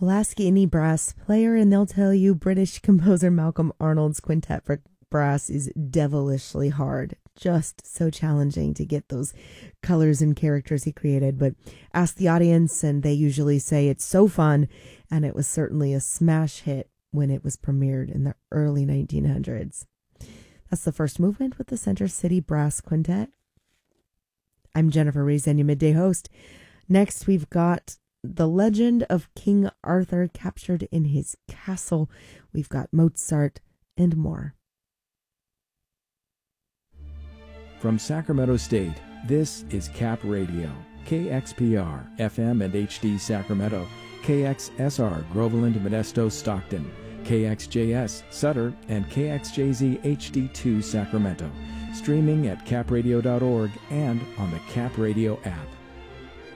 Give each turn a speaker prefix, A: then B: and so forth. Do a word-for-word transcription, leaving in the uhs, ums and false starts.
A: Well, ask any brass player and they'll tell you British composer Malcolm Arnold's quintet for brass is devilishly hard. Just so challenging to get those colors and characters he created. But ask the audience and they usually say it's so fun, and it was certainly a smash hit when it was premiered in the early nineteen hundreds. That's the first movement with the Center City Brass Quintet. I'm Jennifer Rees, your midday host. Next, we've got The Legend of King Arthur captured in his castle. We've got Mozart and more.
B: From Sacramento State, this is Cap Radio, K X P R, F M and H D Sacramento, K X S R, Groveland, Modesto, Stockton, K X J S, Sutter, and K X J Z H D two, Sacramento. Streaming at cap radio dot org and on the Cap Radio app.